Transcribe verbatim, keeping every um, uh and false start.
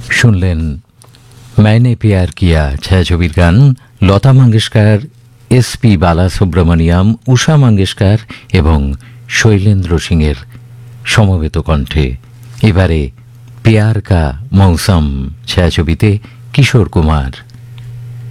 শুনলেন मैंने प्यार किया ছায়াছবির গান লতা মঙ্গেশকর, এস পি বালাসুব্রমণিয়াম, উষা মঙ্গেশকর এবং শৈলেন্দ্র সিংয়ের সমবেত কণ্ঠে। এবারে প্যার কা মৌসম ছায়াছবিতে কিশোর কুমার।